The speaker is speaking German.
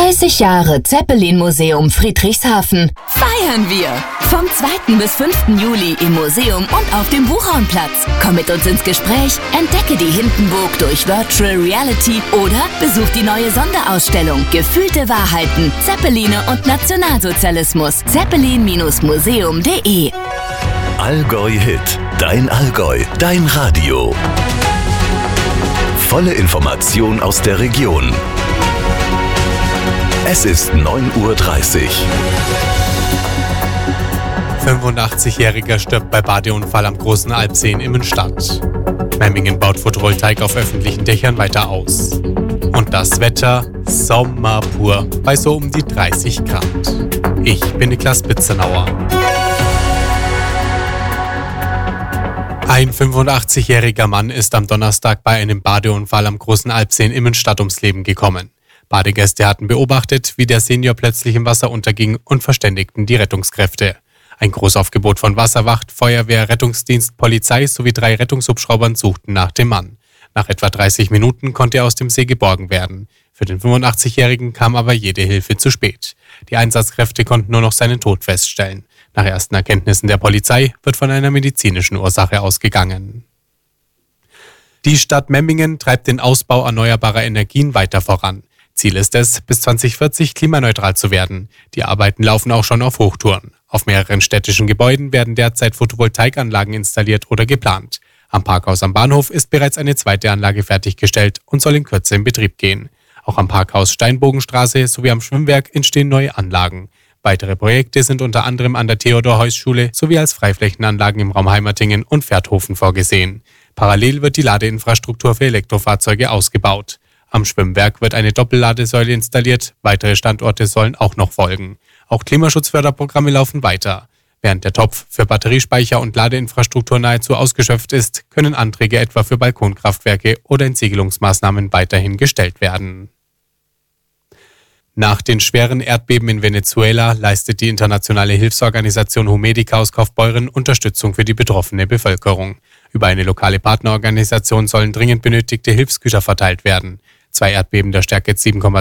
30 Jahre Zeppelin-Museum Friedrichshafen. Feiern wir! Vom 2. bis 5. Juli im Museum und auf dem Buchhornplatz. Komm mit uns ins Gespräch, entdecke die Hindenburg durch Virtual Reality oder besuch die neue Sonderausstellung Gefühlte Wahrheiten, Zeppeline und Nationalsozialismus. Zeppelin-museum.de. Allgäu Hit. Dein Allgäu. Dein Radio. Volle Information aus der Region. Es ist 9:30 Uhr. 85-Jähriger stirbt bei Badeunfall am Großen Alpsee in Immenstadt. Memmingen baut Photovoltaik auf öffentlichen Dächern weiter aus. Und das Wetter, Sommer pur, bei so um die 30 Grad. Ich bin Niklas Bitzenauer. Ein 85-jähriger Mann ist am Donnerstag bei einem Badeunfall am Großen Alpsee in Immenstadt ums Leben gekommen. Badegäste hatten beobachtet, wie der Senior plötzlich im Wasser unterging und verständigten die Rettungskräfte. Ein Großaufgebot von Wasserwacht, Feuerwehr, Rettungsdienst, Polizei sowie 3 Rettungshubschraubern suchten nach dem Mann. Nach etwa 30 Minuten konnte er aus dem See geborgen werden. Für den 85-Jährigen kam aber jede Hilfe zu spät. Die Einsatzkräfte konnten nur noch seinen Tod feststellen. Nach ersten Erkenntnissen der Polizei wird von einer medizinischen Ursache ausgegangen. Die Stadt Memmingen treibt den Ausbau erneuerbarer Energien weiter voran. Ziel ist es, bis 2040 klimaneutral zu werden. Die Arbeiten laufen auch schon auf Hochtouren. Auf mehreren städtischen Gebäuden werden derzeit Photovoltaikanlagen installiert oder geplant. Am Parkhaus am Bahnhof ist bereits eine zweite Anlage fertiggestellt und soll in Kürze in Betrieb gehen. Auch am Parkhaus Steinbogenstraße sowie am Schwimmwerk entstehen neue Anlagen. Weitere Projekte sind unter anderem an der Theodor-Heuss-Schule sowie als Freiflächenanlagen im Raum Heimertingen und Pferdhofen vorgesehen. Parallel wird die Ladeinfrastruktur für Elektrofahrzeuge ausgebaut. Am Schwimmwerk wird eine Doppelladesäule installiert, weitere Standorte sollen auch noch folgen. Auch Klimaschutzförderprogramme laufen weiter. Während der Topf für Batteriespeicher und Ladeinfrastruktur nahezu ausgeschöpft ist, können Anträge etwa für Balkonkraftwerke oder Entsiegelungsmaßnahmen weiterhin gestellt werden. Nach den schweren Erdbeben in Venezuela leistet die internationale Hilfsorganisation Humedica aus Kaufbeuren Unterstützung für die betroffene Bevölkerung. Über eine lokale Partnerorganisation sollen dringend benötigte Hilfsgüter verteilt werden. 2 Erdbeben der Stärke 7,2